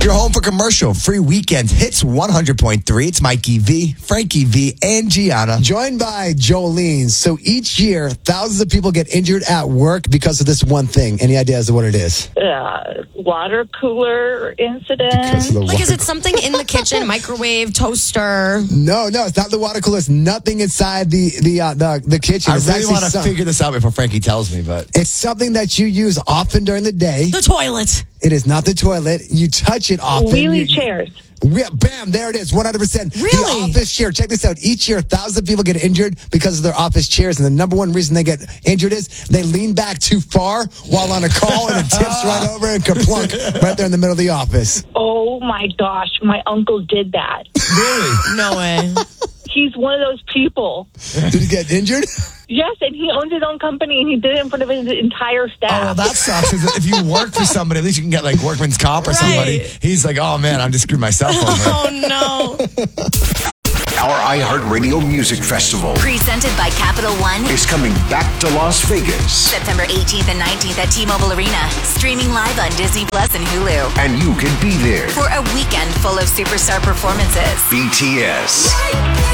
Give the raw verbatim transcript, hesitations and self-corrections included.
You're home for commercial free weekend hits one hundred point three. It's Mikey V, Frankie V, and Gianna. Joined by Jolene. So each year, thousands of people get injured at work because of this one thing. Any idea as to what it is? Uh, water cooler incident. Like, is it something in the kitchen, microwave, toaster? No, no, it's not the water cooler. It's nothing inside the the uh, the, the kitchen. I It's really actually want to some- figure this out before Frankie tells me, but It's something that you use often during the day. The toilet. It is not the toilet. You touch it often. Wheelie You- chairs. Yeah, bam, there it is, one hundred percent. Really? The office chair. Check this out. Each year, thousands of people get injured because of their office chairs. And the number one reason they get injured is they lean back too far while on a call and it tips right over and kerplunk right there in the middle of the office. Oh my gosh, my uncle did that. really? No way. He's one of those people. Did he get injured? Yes, and he owns his own company, and he did it in front of his entire staff. Oh, well, that sucks. If you work for somebody, at least you can get like workman's comp or Right. somebody. He's like, oh man, I'm just screwing myself over. Oh, no. Our iHeartRadio Music Festival Presented by Capital One. is coming back to Las Vegas. September eighteenth and nineteenth at T-Mobile Arena. Streaming live on Disney Plus and Hulu. And you can be there. For a weekend full of superstar performances. B T S.